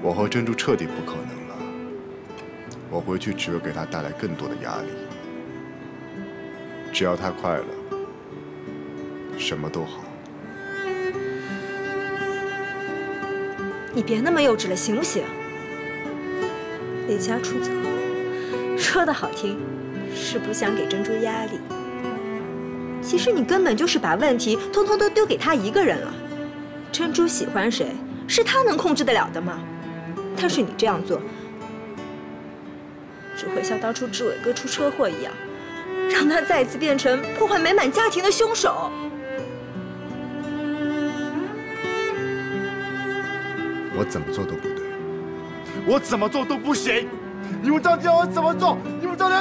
我和珍珠彻底不可能了。我回去只会给她带来更多的压力。只要她快乐，什么都好。 你别那么幼稚了，行不行？离家出走，说的好听，是不想给珍珠压力。其实你根本就是把问题通通都丢给他一个人了。珍珠喜欢谁，是他能控制得了的吗？但是你这样做，只会像当初志伟哥出车祸一样，让他再次变成破坏美满家庭的凶手。 我怎么做都不对，我怎么做都不行。你们到底要我怎么做